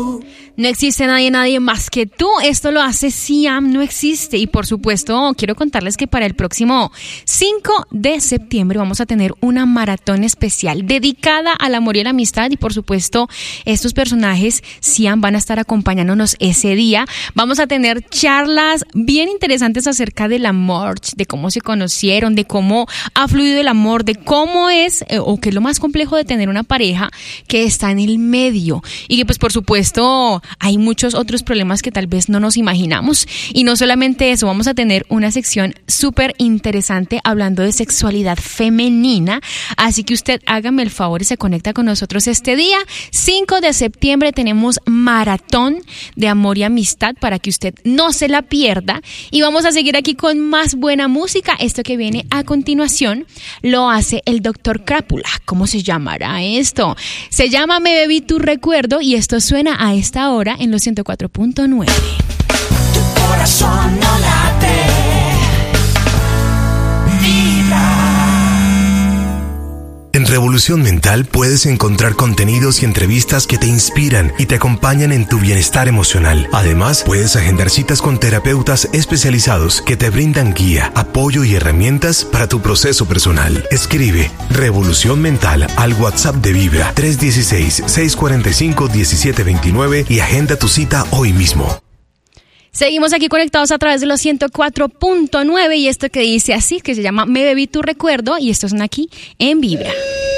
No existe nadie más que tú. Esto lo hace Siam, no existe. Y por supuesto, quiero contarles que para el próximo 5 de septiembre vamos a tener una maratón especial dedicada al amor y a la amistad. Y por supuesto, estos personajes Siam van a estar acompañándonos ese día. Vamos a tener charlas bien interesantes acerca del amor, de cómo se conocieron, de cómo ha fluido el amor, de cómo es o qué es lo más complejo de tener una pareja que está en el medio. Y que pues por supuesto hay muchos otros problemas que tal vez no nos imaginamos. Y no solamente eso, vamos a tener una sección súper interesante hablando de sexualidad femenina. Así que usted hágame el favor y se conecta con nosotros este día. 5 de septiembre tenemos maratón de amor y amistad para que usted no se la pierda. Y vamos a seguir aquí con más buena música. Esto que viene a continuación lo hace el Dr. Crápula. ¿Cómo se llamará esto? Se llama Me Bebí Tu Recuerdo y esto suena a esta hora en los 104.9. Tu corazón no late, vibra. En Revolución Mental puedes encontrar contenidos y entrevistas que te inspiran y te acompañan en tu bienestar emocional. Además, puedes agendar citas con terapeutas especializados que te brindan guía, apoyo y herramientas para tu proceso personal. Escribe Revolución Mental al WhatsApp de Vibra 316-645-1729 y agenda tu cita hoy mismo. Seguimos aquí conectados a través de los 104.9 y esto que dice así, que se llama Me Bebí Tu Recuerdo y estos son aquí en Vibra.